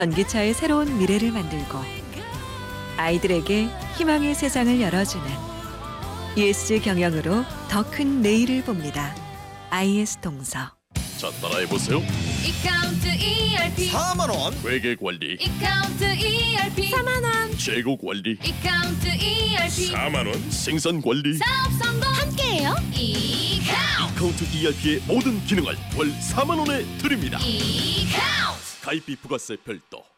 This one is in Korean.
전기차의 새로운 미래를 만들고 아이들에게 희망의 세상을 열어주는 ESG 경영으로 더 큰 내일을 봅니다. IS 동서. 자, 따라해보세요. 이카운트 ERP 4만원 회계관리, 이카운트 ERP 4만원 재고관리, 이카운트 ERP 4만원 생산관리. 사업 성공 함께해요. 이카운트 카운트 ERP의 모든 기능을 월 4만원에 드립니다. 이카운트 가입비 부가세 별도.